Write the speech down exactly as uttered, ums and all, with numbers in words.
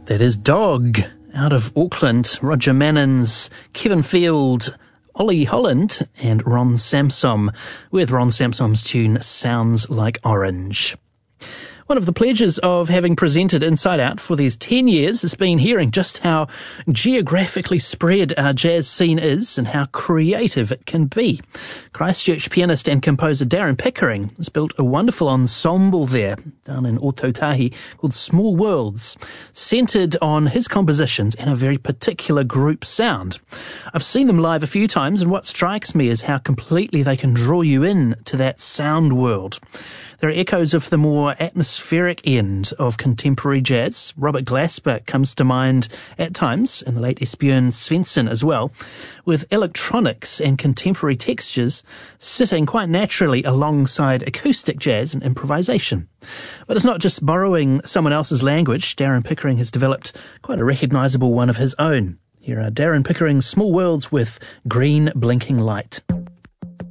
That is Dog, out of Auckland. Roger Mannins, Kevin Field, Ollie Holland and Ron Samsom, with Ron Samsom's tune Sounds Like Orange. One of the pleasures of having presented Inside Out for these ten years has been hearing just how geographically spread our jazz scene is and how creative it can be. Christchurch pianist and composer Darren Pickering has built a wonderful ensemble there down in Ōtautahi called Small Worlds, centred on his compositions and a very particular group sound. I've seen them live a few times, and what strikes me is how completely they can draw you in to that sound world. There are echoes of the more atmospheric end of contemporary jazz. Robert Glasper comes to mind at times, and the late Esbjørn Svensson as well, with electronics and contemporary textures sitting quite naturally alongside acoustic jazz and improvisation. But it's not just borrowing someone else's language. Darren Pickering has developed quite a recognisable one of his own. Here are Darren Pickering's Small Worlds with Green Blinking Light.